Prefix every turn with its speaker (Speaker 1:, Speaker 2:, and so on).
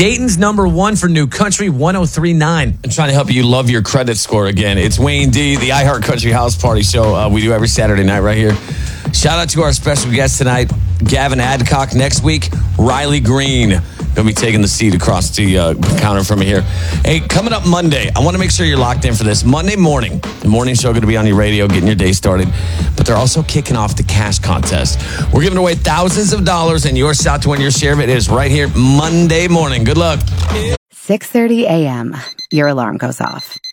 Speaker 1: Dayton's number one for New Country 103.9. I'm trying to help you love your credit score again. It's Wayne D, the iHeart Country House Party show we do every Saturday night right here. Shout out to our special guest tonight, Gavin Adcock. Next week, Riley Green. Going to be taking the seat across the counter from me here. Hey, coming up Monday, I want to make sure you're locked in for this. Monday morning, the morning show going to be on your radio, getting your day started. But they're also kicking off the cash contest. We're giving away thousands of dollars, and your shot to win your share of it is right here Monday morning. Good luck.
Speaker 2: 6:30 a.m. Your alarm goes off.